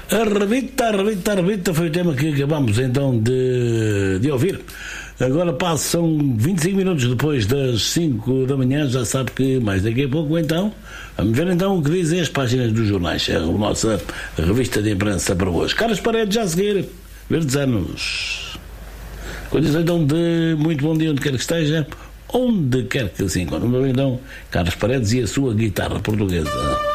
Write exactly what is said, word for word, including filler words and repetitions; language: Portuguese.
Arrebita, arrebita, arrebita foi o tema que acabamos então de, de ouvir. Agora passam vinte e cinco minutos depois das cinco da manhã, já sabe que mais daqui a pouco então, vamos ver então o que dizem as páginas dos jornais, a nossa revista de imprensa para hoje. Carlos Paredes já a seguir, verdes anos. Condição então de muito bom dia onde quer que esteja, onde quer que se encontre. Vamos ver então Carlos Paredes e a sua guitarra portuguesa.